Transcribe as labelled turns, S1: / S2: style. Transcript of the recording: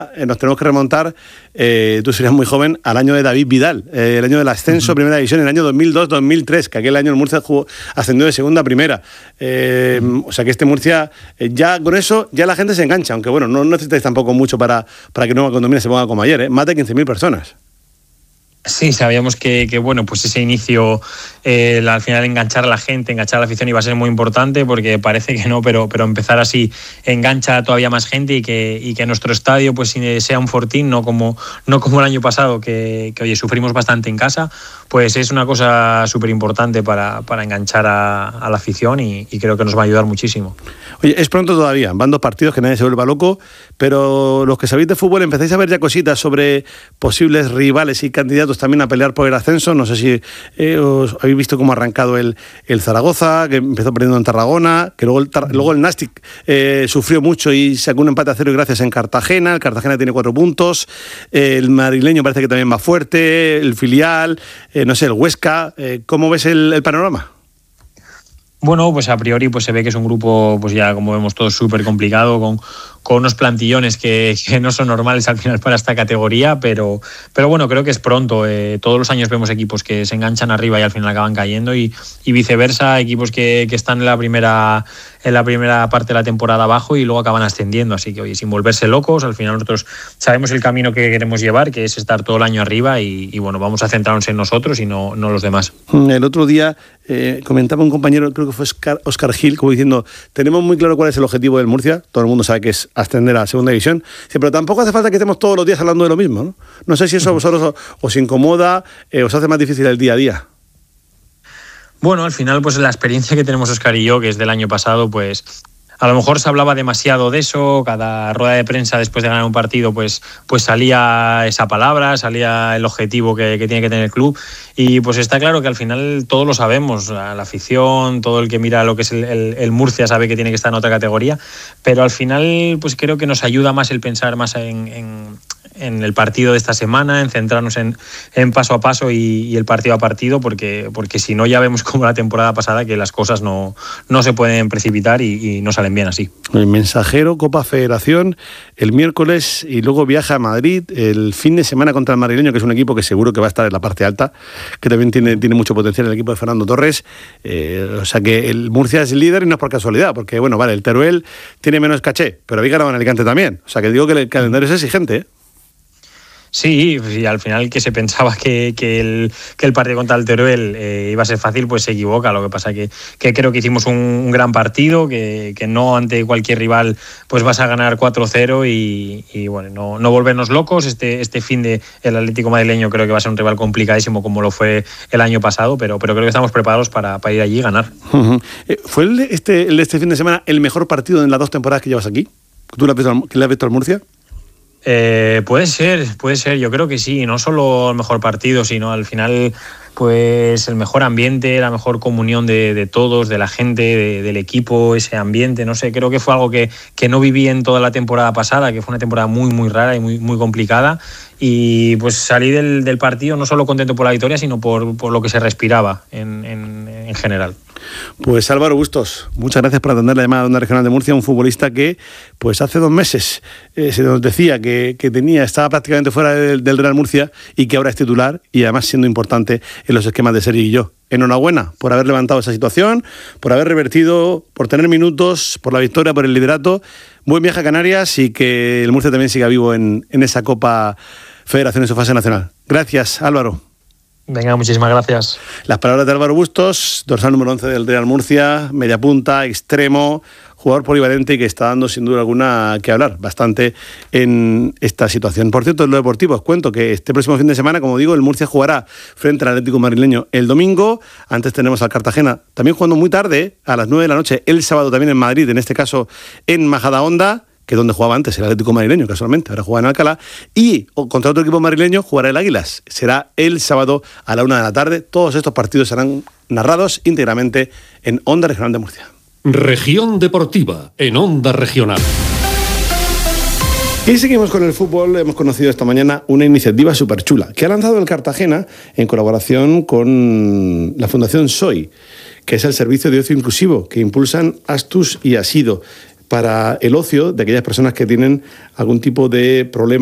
S1: Nos tenemos que remontar, tú serías muy joven, al año de David Vidal, el año del ascenso a Primera División, el año 2002-2003, que aquel año el Murcia ascendió de segunda a primera. O sea que este Murcia, ya con eso, ya la gente se engancha, aunque bueno, no necesitáis tampoco mucho para que Nueva Condomina se ponga como ayer, más de 15.000 personas.
S2: Sí, sabíamos que bueno, pues ese inicio, al final enganchar a la gente, enganchar a la afición iba a ser muy importante, porque parece que no, pero empezar así engancha todavía más gente y que nuestro estadio pues sea un fortín, no como el año pasado, que oye, sufrimos bastante en casa, pues es una cosa súper importante para enganchar a la afición y creo que nos va a ayudar muchísimo.
S1: Oye, es pronto todavía, van 2 partidos, que nadie se vuelva loco, pero los que sabéis de fútbol empezáis a ver ya cositas sobre posibles rivales y candidatos también a pelear por el ascenso. No sé si os habéis visto cómo ha arrancado el Zaragoza, que empezó perdiendo en Tarragona, que luego el Nastic sufrió mucho y sacó un empate a 0 gracias en Cartagena. El Cartagena tiene 4 puntos, el madrileño parece que también va fuerte, el filial, no sé, el Huesca. ¿Cómo ves el panorama?
S2: Bueno, pues a priori pues se ve que es un grupo, pues ya como vemos todos, súper complicado, con unos plantillones que no son normales al final para esta categoría, pero bueno, creo que es pronto. Todos los años vemos equipos que se enganchan arriba y al final acaban cayendo y viceversa, equipos que están en la primera parte de la temporada abajo y luego acaban ascendiendo. Así que, oye, sin volverse locos, al final nosotros sabemos el camino que queremos llevar, que es estar todo el año arriba y bueno, vamos a centrarnos en nosotros y no los demás.
S1: El otro día comentaba un compañero, creo que fue Óscar Gil, como diciendo, tenemos muy claro cuál es el objetivo del Murcia, todo el mundo sabe que es ascender a segunda división, pero tampoco hace falta que estemos todos los días hablando de lo mismo, ¿no? No sé si eso a vosotros os incomoda, os hace más difícil el día a día.
S2: Bueno, al final, pues la experiencia que tenemos Óscar y yo, que es del año pasado, pues a lo mejor se hablaba demasiado de eso. Cada rueda de prensa después de ganar un partido pues salía esa palabra, salía el objetivo que tiene que tener el club y pues está claro que al final todos lo sabemos, la afición, todo el que mira lo que es el Murcia sabe que tiene que estar en otra categoría, pero al final pues creo que nos ayuda más el pensar más en el partido de esta semana, en centrarnos en paso a paso y el partido a partido, porque si no ya vemos como la temporada pasada que las cosas no se pueden precipitar y no salen bien así.
S1: El Mensajero, Copa Federación, el miércoles y luego viaja a Madrid el fin de semana contra el madrileño, que es un equipo que seguro que va a estar en la parte alta, que también tiene mucho potencial el equipo de Fernando Torres. O sea que el Murcia es el líder y no es por casualidad, porque bueno, vale, el Teruel tiene menos caché, pero habéis ganado en Alicante también. O sea que digo que el calendario es exigente, ¿eh?
S2: Sí, y al final que se pensaba que el partido contra el Teruel iba a ser fácil, pues se equivoca. Lo que pasa que creo que hicimos un gran partido, que no ante cualquier rival pues vas a ganar 4-0 y bueno, no volvernos locos. Este fin de el Atlético madrileño creo que va a ser un rival complicadísimo como lo fue el año pasado, pero creo que estamos preparados para ir allí y ganar.
S1: ¿Fue el de este fin de semana el mejor partido en las 2 temporadas que llevas aquí? ¿Tú le has visto al Murcia?
S2: Puede ser, yo creo que sí, no solo el mejor partido, sino al final pues el mejor ambiente, la mejor comunión de todos, de la gente, del equipo, ese ambiente, no sé, creo que fue algo que no viví en toda la temporada pasada, que fue una temporada muy, muy rara y muy, muy complicada, y pues salí del partido no solo contento por la victoria, sino por lo que se respiraba en general.
S1: Pues Álvaro Bustos, muchas gracias por atender la llamada de Onda Regional de Murcia, un futbolista que pues hace 2 meses se nos decía que estaba prácticamente fuera del Real Murcia y que ahora es titular y además siendo importante en los esquemas de Sergi y yo. Enhorabuena por haber levantado esa situación, por haber revertido, por tener minutos, por la victoria, por el liderato. Buen viaje a Canarias y que el Murcia también siga vivo en esa Copa Federación en su fase nacional. Gracias, Álvaro.
S2: Venga, muchísimas gracias.
S1: Las palabras de Álvaro Bustos, dorsal número 11 del Real Murcia, media punta, extremo, jugador polivalente y que está dando sin duda alguna que hablar bastante en esta situación. Por cierto, en lo deportivo os cuento que este próximo fin de semana, como digo, el Murcia jugará frente al Atlético madrileño el domingo. Antes tenemos al Cartagena también jugando muy tarde, a las 9 de la noche, el sábado también en Madrid, en este caso en Majadahonda, que es donde jugaba antes el Atlético madrileño, casualmente, ahora juega en Alcalá, y contra otro equipo madrileño jugará el Águilas. Será el sábado a la 1 de la tarde. Todos estos partidos serán narrados íntegramente en Onda Regional de Murcia.
S3: Región Deportiva, en Onda Regional.
S1: Y seguimos con el fútbol. Hemos conocido esta mañana una iniciativa súper chula que ha lanzado el Cartagena en colaboración con la Fundación SOI, que es el servicio de ocio inclusivo que impulsan Astus y Asido. para el ocio de aquellas personas que tienen algún tipo de problema